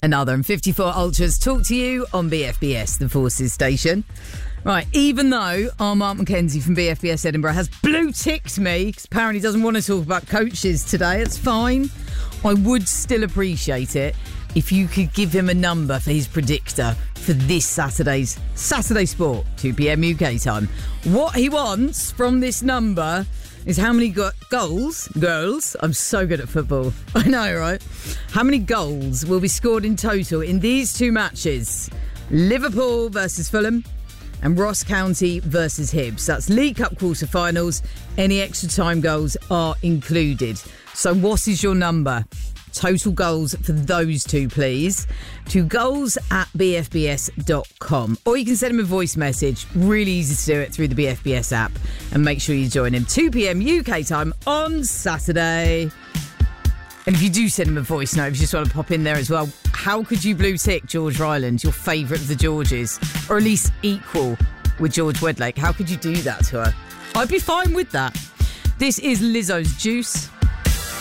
Another and 54 Ultras talk to you on BFBS, the Forces station. Right, even though our Mark McKenzie from BFBS Edinburgh has blue ticked me, because apparently he doesn't want to talk about coaches today, it's fine. I would still appreciate it if you could give him a number for his predictor for this Saturday's Saturday Sport, 2 p.m. UK time. What he wants from this number is how many goals, I'm so good at football, I know, right? How many goals will be scored in total in these two matches? Liverpool versus Fulham and Ross County versus Hibs. That's League Cup quarter-finals. Any extra time goals are included. So what is your number? Total goals for those two, please, to goals@bfbs.com. Or you can send him a voice message. Really easy to do it through the BFBS app. And make sure you join him 2 p.m. UK time on Saturday. And if you do send him a voice note, if you just want to pop in there as well, how could you blue tick George Ryland, your favourite of the Georges, or at least equal with George Wedlake? How could you do that to her? I'd be fine with that. This is Lizzo's Juice.